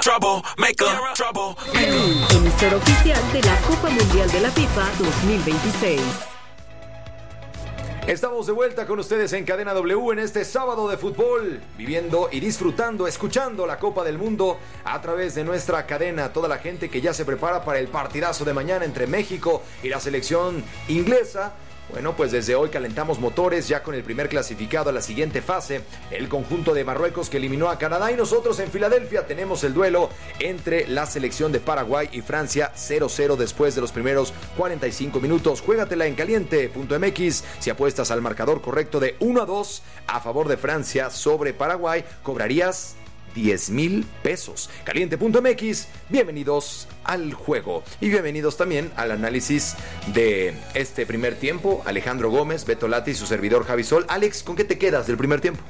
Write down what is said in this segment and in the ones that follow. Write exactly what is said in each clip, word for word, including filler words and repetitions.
trouble maker, trouble maker. Emisora oficial de la Copa Mundial de la FIFA dos mil veintiséis. Estamos de vuelta con ustedes en Cadena W en este sábado de fútbol, viviendo y disfrutando, escuchando la Copa del Mundo a través de nuestra cadena. Toda la gente que ya se prepara para el partidazo de mañana entre México y la selección inglesa. Bueno, pues desde hoy calentamos motores ya con el primer clasificado a la siguiente fase, el conjunto de Marruecos que eliminó a Canadá, y nosotros en Filadelfia tenemos el duelo entre la selección de Paraguay y Francia, cero cero después de los primeros cuarenta y cinco minutos. Juégatela en caliente punto m x. Si apuestas al marcador correcto de uno a dos a favor de Francia sobre Paraguay, cobrarías diez mil pesos. Caliente punto m x, bienvenidos al juego y bienvenidos también al análisis de este primer tiempo. Alejandro Gómez, Beto Lati y su servidor Javi Sol. Alex, ¿con qué te quedas del primer tiempo?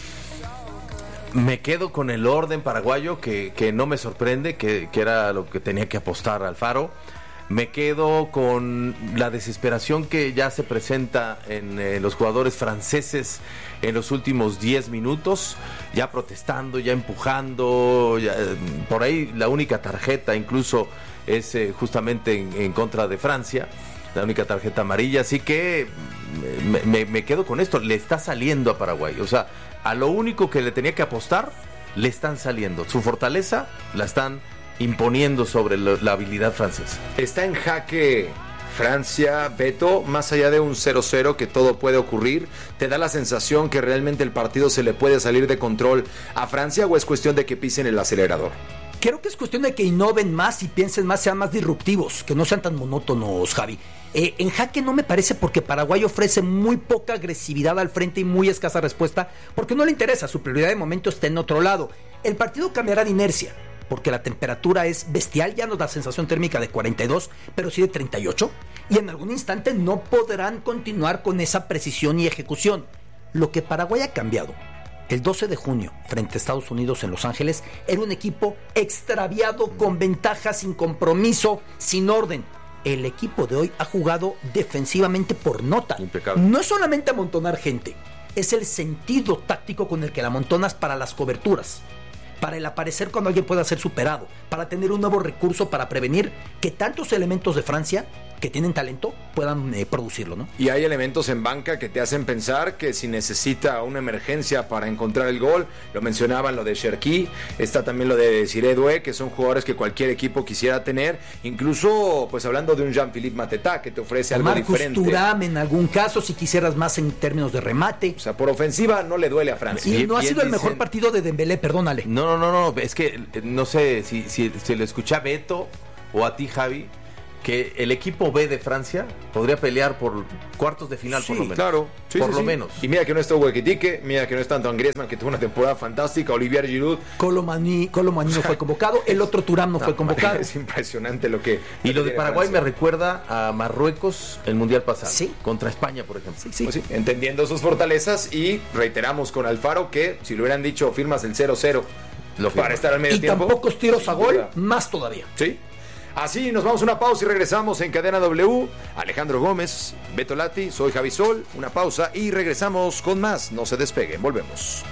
Me quedo con el orden paraguayo que, que no me sorprende, que, que era lo que tenía que apostar Alfaro. Me quedo con la desesperación que ya se presenta en eh, los jugadores franceses en los últimos diez minutos, ya protestando, ya empujando, ya, eh, por ahí la única tarjeta incluso es eh, justamente en, en contra de Francia, la única tarjeta amarilla, así que me, me, me quedo con esto, le está saliendo a Paraguay, o sea, a lo único que le tenía que apostar, le están saliendo, su fortaleza la están imponiendo sobre lo, la habilidad francesa. Está en jaque Francia, Beto, más allá de un cero cero que todo puede ocurrir. ¿Te da la sensación que realmente el partido se le puede salir de control a Francia o es cuestión de que pisen el acelerador? Creo que es cuestión de que innoven más y piensen más, sean más disruptivos, que no sean tan monótonos, Javi. Eh, en jaque no me parece porque Paraguay ofrece muy poca agresividad al frente y muy escasa respuesta porque no le interesa, su prioridad de momento está en otro lado. El partido cambiará de inercia, porque la temperatura es bestial, ya nos da sensación térmica de cuarenta y dos, pero sí de treinta y ocho, y en algún instante no podrán continuar con esa precisión y ejecución. Lo que Paraguay ha cambiado, el doce de junio, frente a Estados Unidos en Los Ángeles, era un equipo extraviado, con ventaja, sin compromiso, sin orden. El equipo de hoy ha jugado defensivamente por nota. Impecable. No es solamente amontonar gente, es el sentido táctico con el que la amontonas para las coberturas, para el aparecer cuando alguien pueda ser superado, para tener un nuevo recurso para prevenir que tantos elementos de Francia que tienen talento puedan eh, producirlo, ¿no? Y hay elementos en banca que te hacen pensar que si necesita una emergencia para encontrar el gol, lo mencionaban lo de Cherki, está también lo de Desiré Doué, que son jugadores que cualquier equipo quisiera tener, incluso pues hablando de un Jean-Philippe Mateta que te ofrece algo Marcus diferente. Thuram en algún caso, si quisieras más en términos de remate. O sea, por ofensiva no le duele a Francia. Y Bien, no ha bien sido el dicen... mejor partido de Dembélé, perdónale. No, no, no, no, es que no sé si, si, si lo escuché a Beto o a ti, Javi, que el equipo B de Francia podría pelear por cuartos de final, Sí, por lo menos. claro. Sí, por sí, lo sí. menos. Y mira que no está Huequitique, mira que no está Antoine Griezmann, que tuvo una temporada fantástica, Olivier Giroud. Colomani, Colomani no fue convocado, el otro Thuram no, no fue convocado. Es impresionante lo que... Y lo de Paraguay Francia. me recuerda a Marruecos el Mundial pasado. Sí. Contra España, por ejemplo. Sí, sí. Pues sí, entendiendo sus fortalezas, y reiteramos con Alfaro que si le hubieran dicho firmas el cero cero Lo firma. para estar al medio Y tiempo. tan pocos tiros a sin gol, duda. más todavía. Sí. Así nos vamos a una pausa y regresamos en Cadena W. Alejandro Gómez, Beto Lati, soy Javi Sol. Una pausa y regresamos con más. No se despeguen, volvemos.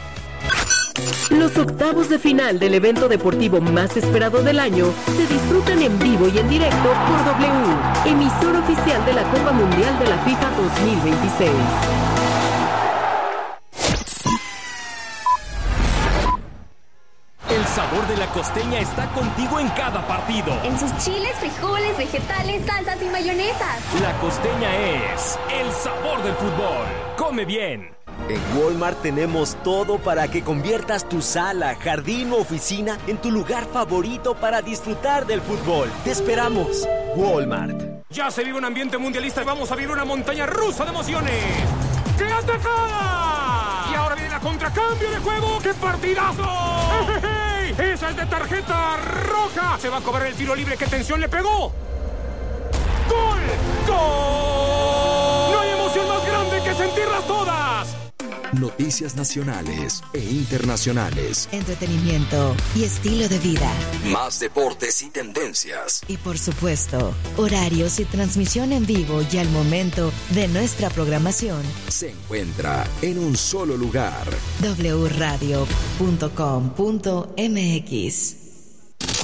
Los octavos de final del evento deportivo más esperado del año se disfrutan en vivo y en directo por W, emisor oficial de la Copa Mundial de la FIFA dos mil veintiséis. El sabor de la costeña está contigo en cada partido. En sus chiles, frijoles, vegetales, salsas y mayonesas. La costeña es el sabor del fútbol. Come bien. En Walmart tenemos todo para que conviertas tu sala, jardín o oficina en tu lugar favorito para disfrutar del fútbol. Te esperamos. Walmart. Ya se vive un ambiente mundialista y vamos a vivir una montaña rusa de emociones. ¡Qué atacada! Y ahora viene la contracambio de juego. ¡Qué partidazo! ¡Hey, hey! ¡Esa es de tarjeta roja! Se va a cobrar el tiro libre. ¡Qué tensión le pegó! ¡Gol! ¡Gol! No hay emoción más grande que sentirlas todas. Noticias nacionales e internacionales. Entretenimiento y estilo de vida. Más deportes y tendencias. Y por supuesto, horarios y transmisión en vivo y al momento de nuestra programación. Se encuentra en un solo lugar. doble u radio punto com punto m x.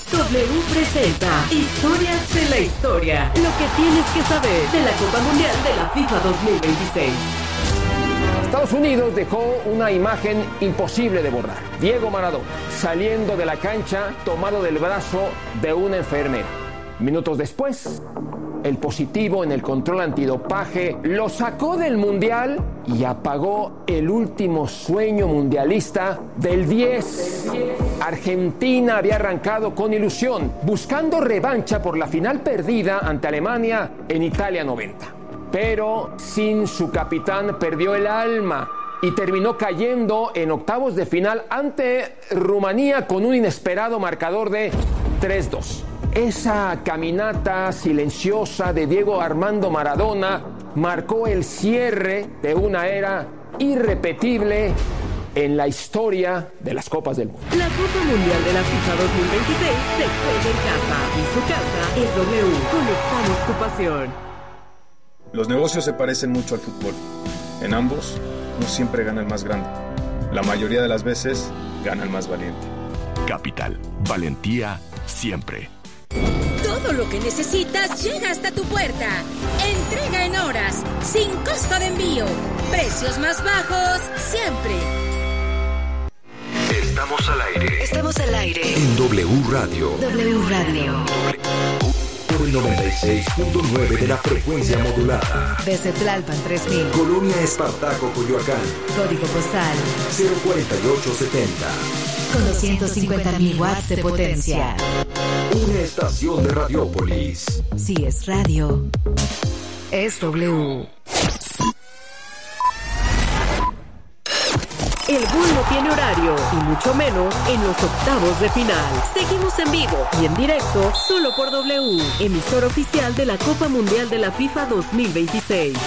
W presenta Historias de la Historia. Lo que tienes que saber de la Copa Mundial de la FIFA dos mil veintiséis. Estados Unidos dejó una imagen imposible de borrar. Diego Maradona saliendo de la cancha tomado del brazo de una enfermera. Minutos después, el positivo en el control antidopaje lo sacó del Mundial y apagó el último sueño mundialista del diez. Argentina había arrancado con ilusión, buscando revancha por la final perdida ante Alemania en Italia noventa. Pero sin su capitán perdió el alma y terminó cayendo en octavos de final ante Rumanía con un inesperado marcador de tres dos. Esa caminata silenciosa de Diego Armando Maradona marcó el cierre de una era irrepetible en la historia de las Copas del Mundo. La Copa Mundial de la FIFA dos mil veintiséis se juega en casa y su casa es W. Conectamos tu pasión. Los negocios se parecen mucho al fútbol. En ambos, no siempre gana el más grande. La mayoría de las veces, gana el más valiente. Capital, valentía siempre. Todo lo que necesitas llega hasta tu puerta. Entrega en horas, sin costo de envío. Precios más bajos siempre. Estamos al aire. Estamos al aire. En W Radio. W Radio. Por el noventa y seis punto nueve de la frecuencia modulada. Desde Tlalpan tres mil. Colonia Espartaco, Coyoacán. Código postal cero cuarenta y ocho setenta. Con doscientos cincuenta mil watts de potencia. Una estación de Radiópolis. Si es radio, es W. El gol no tiene horario, y mucho menos en los octavos de final. Seguimos en vivo y en directo, solo por W, emisor oficial de la Copa Mundial de la FIFA dos mil veintiséis.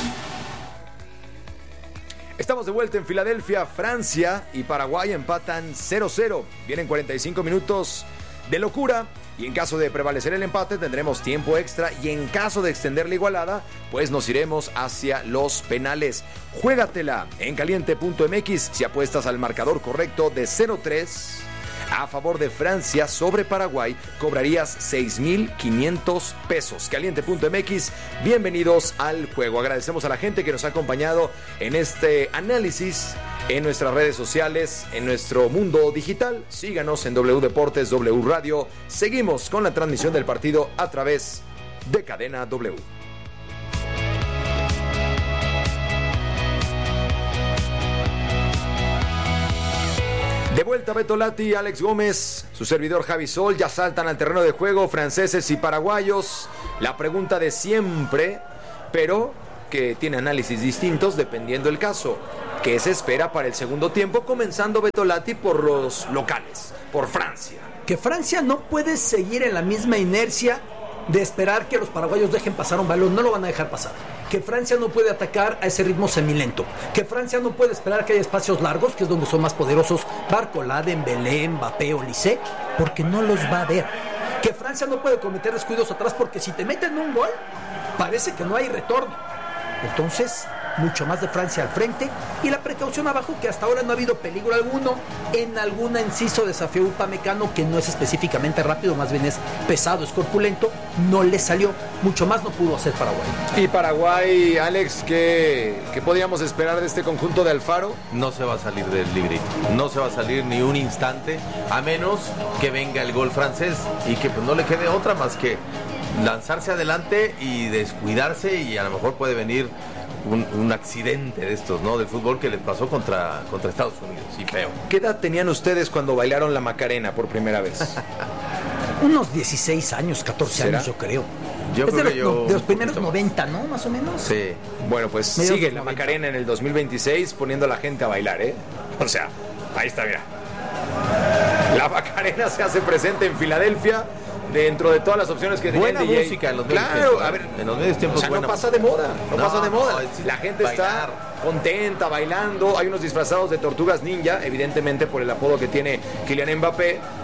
Estamos de vuelta en Filadelfia. Francia y Paraguay empatan cero cero. Vienen cuarenta y cinco minutos de locura. Y en caso de prevalecer el empate tendremos tiempo extra, y en caso de extender la igualada, pues nos iremos hacia los penales. Juégatela en caliente punto m x si apuestas al marcador correcto de cero tres a favor de Francia sobre Paraguay, cobrarías seis mil quinientos pesos. caliente punto m x, bienvenidos al juego. Agradecemos a la gente que nos ha acompañado en este análisis en nuestras redes sociales, en nuestro mundo digital. Síganos en W Deportes, W Radio. Seguimos con la transmisión del partido a través de Cadena W. De vuelta Beto Lati, Alex Gómez, su servidor Javi Sol, ya saltan al terreno de juego franceses y paraguayos. La pregunta de siempre, pero que tiene análisis distintos dependiendo del caso. ¿Qué se espera para el segundo tiempo? Comenzando Beto Lati por los locales, por Francia. Que Francia no puede seguir en la misma inercia de esperar que los paraguayos dejen pasar un balón. No lo van a dejar pasar. Que Francia no puede atacar a ese ritmo semilento. Que Francia no puede esperar que haya espacios largos, que es donde son más poderosos Barcola, Dembélé, Mbappé, Olise, porque no los va a ver. Que Francia no puede cometer descuidos atrás, porque si te meten un gol, parece que no hay retorno. Entonces, mucho más de Francia al frente y la precaución abajo, que hasta ahora no ha habido peligro alguno en algún inciso desafío Upamecano, que no es específicamente rápido, más bien es pesado, es corpulento, no le salió, mucho más no pudo hacer Paraguay. Y Paraguay, Alex, ¿qué, qué podíamos esperar de este conjunto de Alfaro? No se va a salir del librito, no se va a salir ni un instante, a menos que venga el gol francés y que pues no le quede otra más que lanzarse adelante y descuidarse, y a lo mejor puede venir un, un accidente de estos, ¿no? Del fútbol que les pasó contra, contra Estados Unidos, y feo. ¿Qué edad tenían ustedes cuando bailaron la Macarena por primera vez? Unos dieciséis años, catorce ¿Será? años, yo creo. Yo es creo de los, que yo, no, de los primeros noventa, ¿no? Más o menos. Sí. Bueno, pues Medio sigue de la noventa. Macarena en el dos mil veintiséis poniendo a la gente a bailar, ¿eh? O sea, ahí está, mira. La Macarena se hace presente en Filadelfia dentro de todas las opciones que tenía buena el D J. música en los medios Claro, tiempos, a ver, en los medios tiempos o sea, buena no pasa de moda, no, No, pasa de moda. no, es la gente bailar. está contenta, bailando. Hay unos disfrazados de tortugas ninja, evidentemente por el apodo que tiene Kylian Mbappé.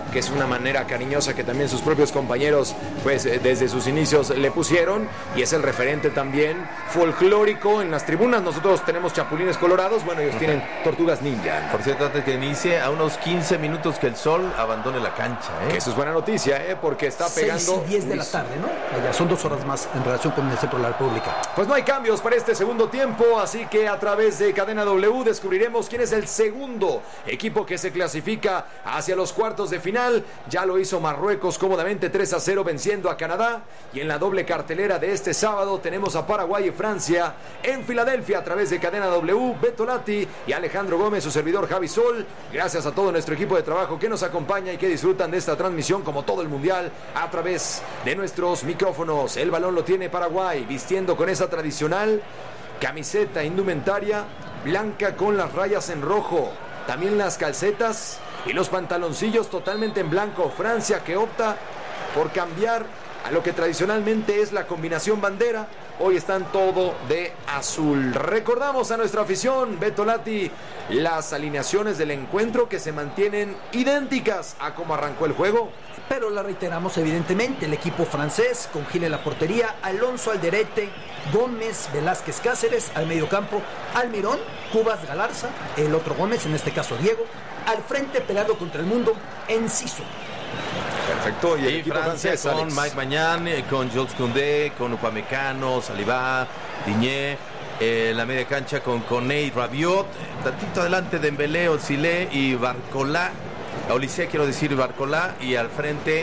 que es una manera cariñosa que también sus propios compañeros, pues desde sus inicios le pusieron, y es el referente también folclórico en las tribunas. Nosotros tenemos chapulines colorados, bueno, ellos tienen tortugas ninja. Por cierto, antes que inicie, a unos quince minutos que el sol abandone la cancha, ¿eh? Que eso es buena noticia, ¿eh? Porque está pegando... seis y diez de la tarde, ¿no? Ya son dos horas más en relación con el centro de la República. Pues no hay cambios para este segundo tiempo, así que a través de Cadena W descubriremos quién es el segundo equipo que se clasifica hacia los cuartos de final. Ya lo hizo Marruecos cómodamente tres a cero venciendo a Canadá, y en la doble cartelera de este sábado tenemos a Paraguay y Francia en Filadelfia a través de Cadena W. Beto Lati y Alejandro Gómez, su servidor Javi Sol. Gracias a todo nuestro equipo de trabajo que nos acompaña y que disfrutan de esta transmisión como todo el mundial a través de nuestros micrófonos. El balón lo tiene Paraguay, vistiendo con esa tradicional camiseta indumentaria blanca con las rayas en rojo, también las calcetas y los pantaloncillos totalmente en blanco. Francia, que opta por cambiar a lo que tradicionalmente es la combinación bandera, hoy están todo de azul. Recordamos a nuestra afición, Beto Lati, las alineaciones del encuentro que se mantienen idénticas a cómo arrancó el juego. Pero la reiteramos evidentemente, el equipo francés con Gil en la portería, Alonso Alderete, Gómez, Velázquez Cáceres al mediocampo, Almirón, Cubas Galarza, el otro Gómez, en este caso Diego, al frente peleando contra el mundo, Enciso. Perfecto, y el y equipo Francia francés, con Alex. Mike Maignan, eh, con Jules Koundé, con Upamecano, Saliba, Digne, eh, la media cancha con Koné y Rabiot, eh, tantito adelante Dembélé, Osile y Barcola, Olise quiero decir Barcola, y al frente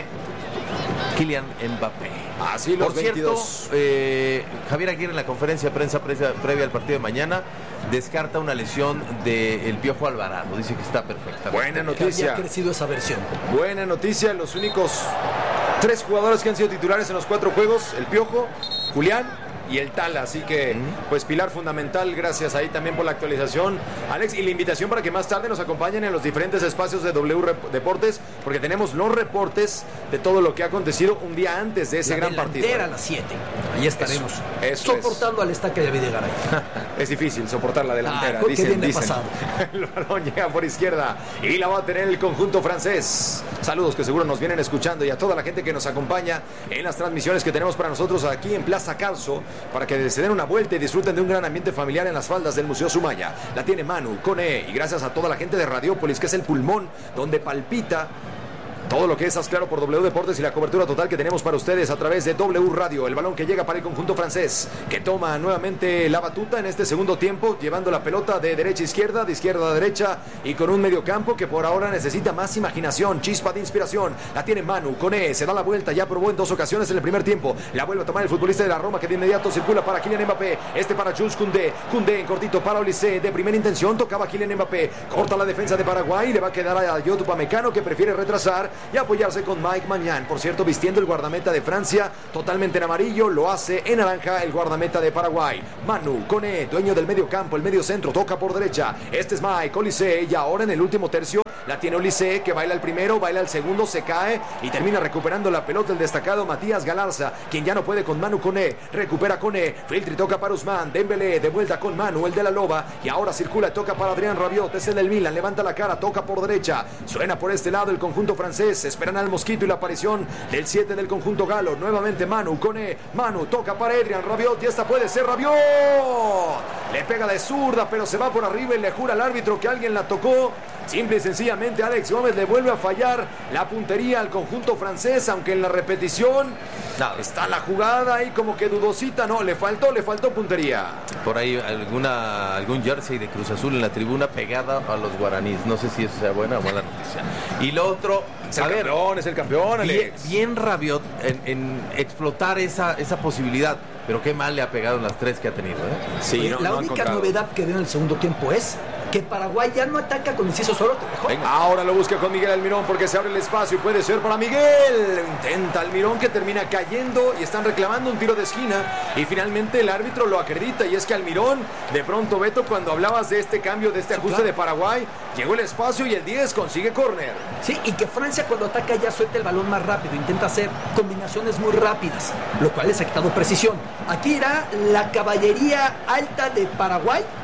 Kylian Mbappé. Así los Por cierto, veintidós. eh, Javier Aguirre en la conferencia de prensa previa, previa al partido de mañana descarta una lesión del Piojo Alvarado, dice que está perfecta. Buena Que noticia. había crecido esa versión. Buena noticia, los únicos tres jugadores que han sido titulares en los cuatro juegos, el Piojo, Julián y el Tala, así que pues pilar fundamental. Gracias ahí también por la actualización, Alex, y la invitación para que más tarde nos acompañen en los diferentes espacios de W Rep- Deportes, porque tenemos los reportes de todo lo que ha acontecido un día antes de ese La gran partido. delantera a las siete. Ahí estaremos. Eso, eso soportando al estaque de Videgaray. es. Es difícil soportar la delantera, Ah, qué dicen, bien me ha dicen. pasado. El balón llega por izquierda y la va a tener el conjunto francés. Saludos que seguro nos vienen escuchando, y a toda la gente que nos acompaña en las transmisiones que tenemos para nosotros aquí en Plaza Carso, para que se den una vuelta y disfruten de un gran ambiente familiar en las faldas del Museo Sumaya. La tiene Manu, Cone, y gracias a toda la gente de Radiópolis, que es el pulmón donde palpita todo lo que es Claro por W Deportes y la cobertura total que tenemos para ustedes a través de W Radio. El balón que llega para el conjunto francés, que toma nuevamente la batuta en este segundo tiempo, llevando la pelota de derecha a izquierda, de izquierda a derecha, y con un mediocampo que por ahora necesita más imaginación, chispa de inspiración. La tiene Manu, Cone, se da la vuelta, ya probó en dos ocasiones en el primer tiempo. La vuelve a tomar el futbolista de la Roma, que de inmediato circula para Kylian Mbappé. Este para Jules Koundé. Koundé en cortito para Olise, de primera intención, tocaba Kylian Mbappé. Corta la defensa de Paraguay, le va a quedar a Yot Upamecano, que prefiere retrasar y apoyarse con Mike Maignan, por cierto, vistiendo el guardameta de Francia totalmente en amarillo, lo hace en naranja el guardameta de Paraguay. Manu, Cone, dueño del medio campo, el medio centro, toca por derecha. Este es Mike Olise, y ahora en el último tercio la tiene Olise, que baila el primero, baila el segundo, se cae y termina recuperando la pelota el destacado Matías Galarza, quien ya no puede con Manu Cone. Recupera Cone, filtra y toca para Usman, Dembélé, de vuelta con Manu, el de la Loba, y ahora circula, toca para Adrián Rabiot, es el del Milan, levanta la cara, toca por derecha, suena por este lado el conjunto francés, esperan al Mosquito y la aparición del siete del conjunto galo. Nuevamente Manu, Cone, Manu, toca para Adrián Rabiot, y esta puede ser Rabiot. Le pega de zurda, pero se va por arriba y le jura al árbitro que alguien la tocó. Simple y sencillamente Alex Gómez le vuelve a fallar la puntería al conjunto francés, aunque en la repetición no, está la jugada ahí como que dudosita. No, le faltó, le faltó puntería. Por ahí alguna algún jersey de Cruz Azul en la tribuna pegada a los guaraníes. No sé si eso sea buena o mala noticia. Y lo otro, es el a campeón, ver, es el campeón, Alex. Bien, bien Rabiot en, en explotar esa, esa posibilidad. Pero qué mal le ha pegado en las tres que ha tenido, ¿eh? Sí, Oye, no, la no única novedad que veo en el segundo tiempo es que Paraguay ya no ataca con Enciso solo. ¿Te dejó? Venga. Ahora lo busca con Miguel Almirón, porque se abre el espacio y puede ser para Miguel. Intenta Almirón, que termina cayendo, y están reclamando un tiro de esquina, y finalmente el árbitro lo acredita. Y es que Almirón, de pronto, Beto, cuando hablabas de este cambio, de este Sí, ajuste claro. de Paraguay, llegó el espacio y el diez consigue córner. Sí, y que Francia cuando ataca ya suelta el balón más rápido, intenta hacer combinaciones muy rápidas, lo cual les ha quitado precisión. Aquí irá la caballería alta de Paraguay,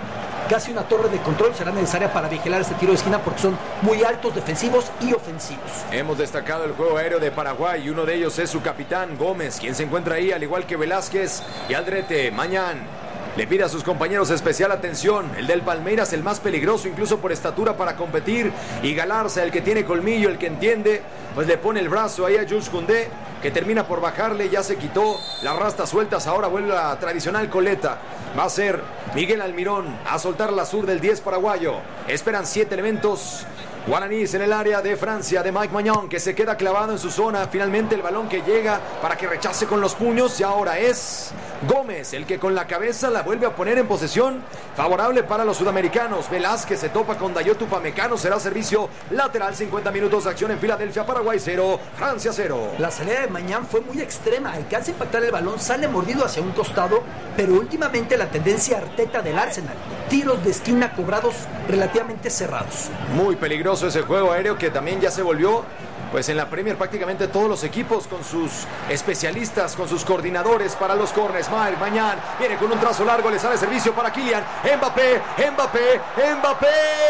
casi una torre de control será necesaria para vigilar este tiro de esquina porque son muy altos, defensivos y ofensivos. Hemos destacado el juego aéreo de Paraguay y uno de ellos es su capitán Gómez, quien se encuentra ahí al igual que Velázquez y Aldrete. Mañán le pide a sus compañeros especial atención. El del Palmeiras, el más peligroso incluso por estatura para competir, y Galarza, el que tiene colmillo, el que entiende, pues le pone el brazo ahí a Jules Koundé, que termina por bajarle, ya se quitó las rastas sueltas, ahora vuelve la tradicional coleta. Va a ser Miguel Almirón a soltar la sur del diez paraguayo. Esperan siete elementos guaraníes en el área de Francia, de Mike Maignan, que se queda clavado en su zona. Finalmente el balón que llega para que rechace con los puños, y ahora es Gómez el que con la cabeza la vuelve a poner en posesión favorable para los sudamericanos. Velázquez se topa con Dayot Upamecano, será servicio lateral. Cincuenta minutos de acción en Filadelfia. Paraguay cero, Francia cero. La salida de Maignan fue muy extrema, alcanza a impactar el balón, sale mordido hacia un costado, pero últimamente la tendencia Arteta del Arsenal, tiros de esquina cobrados relativamente cerrados. Muy peligroso ese juego aéreo que también ya se volvió, pues en la Premier prácticamente todos los equipos con sus especialistas, con sus coordinadores para los corners. Mike Maignan viene con un trazo largo, le sale servicio para Kylian Mbappé, Mbappé, Mbappé,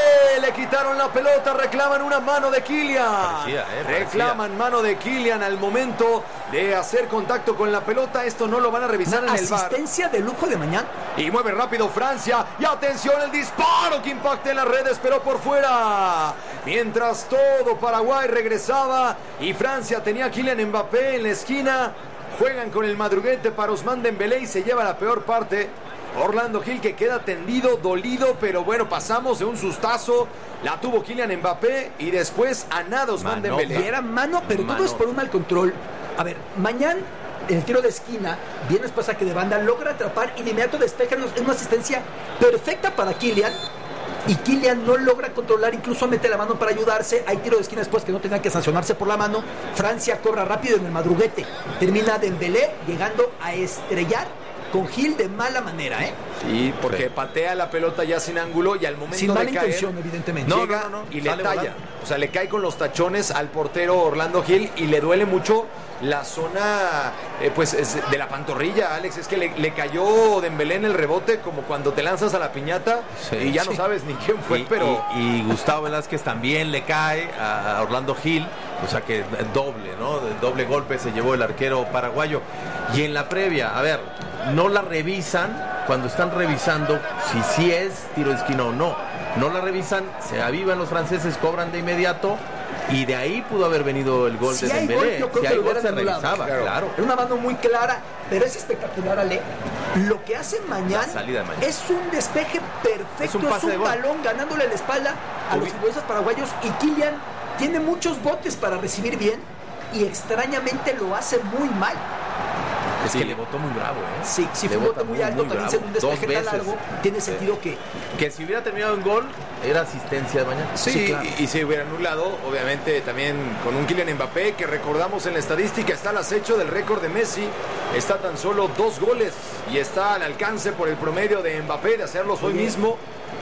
le quitaron la pelota, reclaman una mano de Kylian, parecía, eh, reclaman mano de Kylian al momento de hacer contacto con la pelota. Esto no lo van a revisar una en el V A R. Asistencia de lujo de Maignan. Y mueve rápido Francia, y atención el disparo que impacta en las redes, pero por fuera. Mientras todo Paraguay regresaba y Francia tenía a Kylian Mbappé en la esquina, juegan con el madruguete para Ousmane Dembélé y se lleva la peor parte. Orlando Gil, que queda tendido, dolido, pero bueno, pasamos de un sustazo. La tuvo Kylian Mbappé y después a nada Ousmane Dembélé. Y era mano, pero mano. todo es por un mal control. A ver, Maignan, el tiro de esquina, viene después saque de banda, logra atrapar y de inmediato despeja en una asistencia perfecta para Kylian. Y Kylian no logra controlar, incluso mete la mano para ayudarse. Hay tiro de esquina después que no tenía que sancionarse por la mano. Francia cobra rápido en el madruguete. Termina Dembélé llegando a estrellar con Gil de mala manera, ¿eh? Sí, porque sí. patea la pelota ya sin ángulo y al momento sin de mala caer, intención, evidentemente. No, llega no, no, no. y le Sale talla. Volando. O sea, le cae con los tachones al portero Orlando Gil y le duele mucho la zona eh, pues es de la pantorrilla, Alex. Es que le, le cayó Dembélé en el rebote, como cuando te lanzas a la piñata sí, y ya sí. no sabes ni quién fue, y, pero... Y, y Gustavo Velázquez también le cae a Orlando Gil, o sea que doble, ¿no? Doble golpe se llevó el arquero paraguayo. Y en la previa, a ver, no la revisan cuando están revisando si sí es tiro de esquina o no. No la revisan, se avivan los franceses, cobran de inmediato. Y de ahí pudo haber venido el gol si de Dembélé. Gol, yo creo si que hay lo gol se anulado, revisaba, claro. claro. Era una mano muy clara, pero es espectacular, Ale. Lo que hace Maignan es un despeje perfecto, es un, es un balón ganándole la espalda a Uy. los futbolistas paraguayos, y Kylian tiene muchos botes para recibir bien y extrañamente lo hace muy mal. Es sí. que le botó muy bravo, ¿eh? Sí, si fue un bote muy, muy alto, muy también se un despeje tan largo, tiene sentido sí. que... Que si hubiera terminado en gol, era asistencia de Maignan. Sí, sí claro. y, y se hubiera anulado, obviamente también con un Kylian Mbappé, que recordamos en la estadística está al acecho del récord de Messi, está tan solo dos goles y está al alcance por el promedio de Mbappé de hacerlos hoy mismo.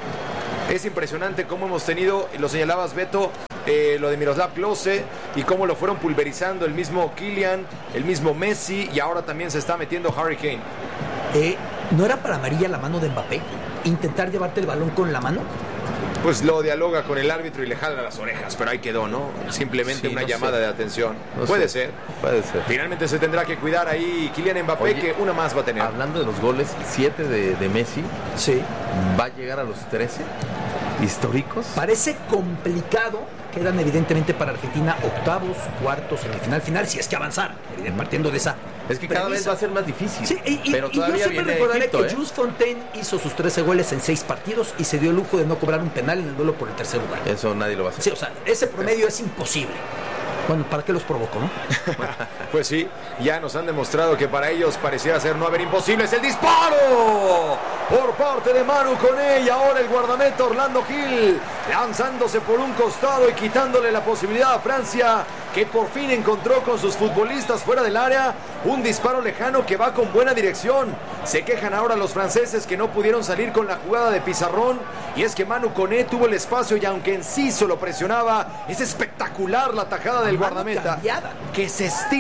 Es impresionante cómo hemos tenido, lo señalabas Beto, eh, lo de Miroslav Klose y cómo lo fueron pulverizando el mismo Kylian, el mismo Messi, y ahora también se está metiendo Harry Kane. Eh, ¿No era para amarilla la mano de Mbappé? ¿Intentar llevarte el balón con la mano? Pues lo dialoga con el árbitro y le jala las orejas, pero ahí quedó, ¿no? Simplemente sí, una no llamada sé. de atención. No puede sé. ser. Puede ser. Finalmente se tendrá que cuidar ahí Kylian Mbappé, Oye, que una más va a tener. Hablando de los goles, siete de, de Messi. Sí. ¿Va a llegar a los trece históricos? Parece complicado. Quedan evidentemente para Argentina octavos, cuartos, semifinal, final, si es que avanzar, partiendo de esa. Es que cada premisa. vez va a ser más difícil. Sí, y, pero y, todavía y yo siempre viene recordaré Egipto, que ¿eh? Jules Fontaine hizo sus trece goles en seis partidos y se dio el lujo de no cobrar un penal en el duelo por el tercer lugar. Eso nadie lo va a hacer. Sí, o sea, ese promedio es imposible. Bueno, ¿para qué los provocó, no? Pues sí, ya nos han demostrado que para ellos pareciera ser no haber imposibles. ¡El disparo! Por parte de Manu Koné, y ahora el guardameta Orlando Gil lanzándose por un costado y quitándole la posibilidad a Francia, que por fin encontró con sus futbolistas fuera del área un disparo lejano que va con buena dirección. Se quejan ahora los franceses que no pudieron salir con la jugada de pizarrón, y es que Manu Koné tuvo el espacio y aunque en sí solo presionaba, es espectacular la tajada del guardameta, que se estira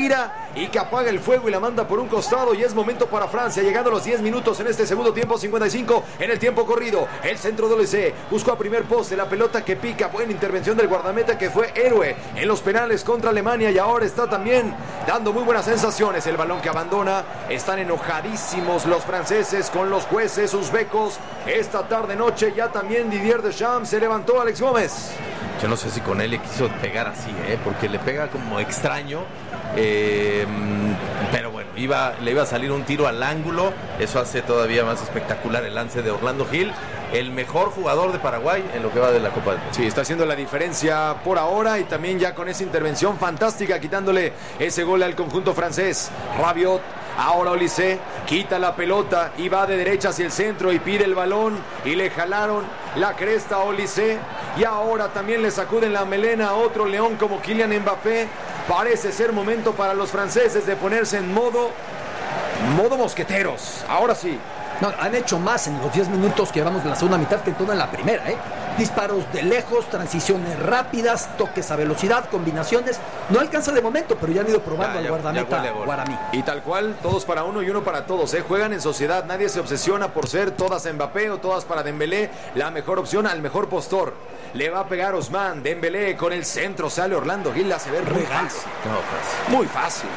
y que apaga el fuego y la manda por un costado, y es momento para Francia, llegando a los diez minutos en este segundo tiempo, cincuenta y cinco en el tiempo corrido. El centro de Olise buscó a primer poste, la pelota que pica, buena intervención del guardameta que fue héroe en los penales contra Alemania y ahora está también dando muy buenas sensaciones. El balón que abandona, están enojadísimos los franceses con los jueces uzbecos. Esta tarde noche ya también Didier Deschamps se levantó. Alex Gómez. Yo no sé si con él le quiso pegar así, ¿eh? Porque le pega como extraño. Eh, pero bueno, iba, le iba a salir un tiro al ángulo. Eso hace todavía más espectacular el lance de Orlando Gil, el mejor jugador de Paraguay en lo que va de la Copa del Mundo. Sí, está haciendo la diferencia por ahora y también ya con esa intervención fantástica, quitándole ese gol al conjunto francés. Rabiot, ahora Olise, quita la pelota y va de derecha hacia el centro y pide el balón y le jalaron la cresta a Olise y ahora también le sacuden la melena a otro león como Kylian Mbappé. Parece ser momento para los franceses de ponerse en modo, modo mosqueteros. Ahora sí. No, han hecho más en los diez minutos que llevamos de la segunda mitad que en toda la primera, ¿eh? Disparos de lejos, transiciones rápidas, toques a velocidad, combinaciones. No alcanza de momento, pero ya han ido probando ya, al ya, guardameta ya Guaramí. Y tal cual, todos para uno y uno para todos, ¿eh? Juegan en sociedad, nadie se obsesiona por ser todas a Mbappé o todas para Dembélé. La mejor opción al mejor postor. Le va a pegar Ousmane, Dembélé con el centro, sale Orlando Gil, la hace ver muy fácil. No, fácil. Muy fácil.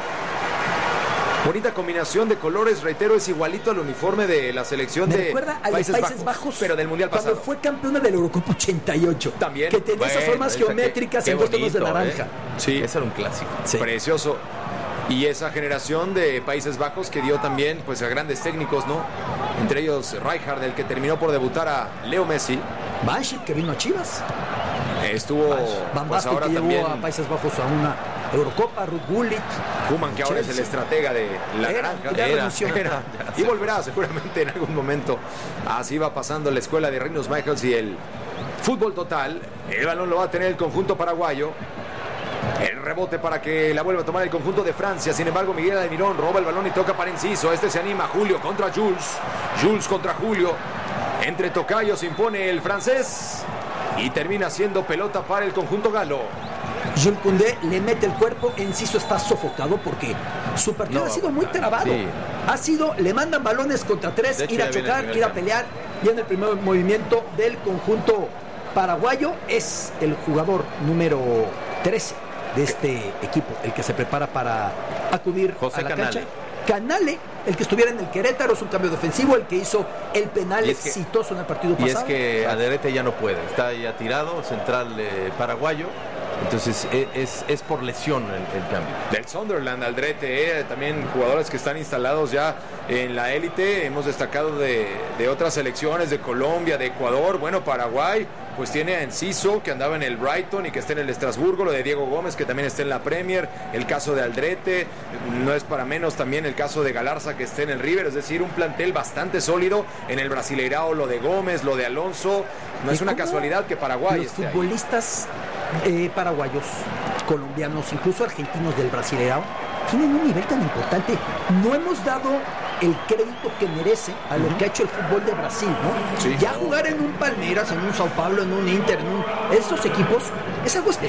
Bonita combinación de colores, reitero, es igualito al uniforme de la selección Me de recuerda a Países, los Países Bajos, Bajos, pero del Mundial cuando pasado. fue campeona de la Eurocopa ochenta y ocho. También. Que tenía bueno, esas formas geométricas qué, en qué dos tonos de bonito, naranja. ¿eh? Sí, ese era un clásico. Sí. Precioso. Y esa generación de Países Bajos que dio también pues a grandes técnicos, ¿no? Entre ellos Rijkaard, el que terminó por debutar a Leo Messi. Bansheet, que vino a Chivas. Estuvo Van pues Basten, ahora que también llevó a Países Bajos a una Eurocopa, Ruud Gullit. Koeman, que ahora Chelsea. es el estratega de la Era, naranja. ya Era, renunció. era. Y volverá seguramente en algún momento. Así va pasando la escuela de Rinus Michels y el fútbol total. El balón lo va a tener el conjunto paraguayo. El rebote para que la vuelva a tomar el conjunto de Francia. Sin embargo, Miguel Almirón roba el balón y toca para Enciso. Este se anima. Julio contra Jules. Jules contra Julio. Entre tocayos impone el francés. Y termina siendo pelota para el conjunto galo. Jules Koundé le mete el cuerpo. Enciso está sofocado porque su partido No, ha sido muy trabado. sí. Ha sido, le mandan balones contra tres, De hecho, ir a ya viene chocar, el ir a primer pelear. Y en el primer movimiento del conjunto paraguayo es el jugador número trece de este equipo, el que se prepara para acudir José a la Canale. cancha. Canale, el que estuviera en el Querétaro, es un cambio defensivo, el que hizo el penal Y es que- exitoso en el partido Y pasado. es que Alderete ya no puede, está ya tirado, central eh, paraguayo. Entonces es, es, es por lesión el, el cambio. Del Sunderland, Aldrete, eh, también jugadores que están instalados ya en la élite. Hemos destacado de, de otras selecciones, de Colombia, de Ecuador, bueno, Paraguay, pues tiene a Enciso, que andaba en el Brighton y que está en el Estrasburgo, lo de Diego Gómez, que también está en la Premier, el caso de Aldrete, no es para menos también el caso de Galarza, que está en el River, es decir, un plantel bastante sólido. En el Brasileirao, lo de Gómez, lo de Alonso, no es una casualidad que Paraguay Los esté ahí. futbolistas eh, paraguayos, colombianos, incluso argentinos del Brasileirao, tienen un nivel tan importante. No hemos dado el crédito que merece a lo que ha hecho el fútbol de Brasil, ¿no? Sí. Ya jugar en un Palmeiras, en un Sao Paulo, en un Inter, en un... esos equipos es algo especial.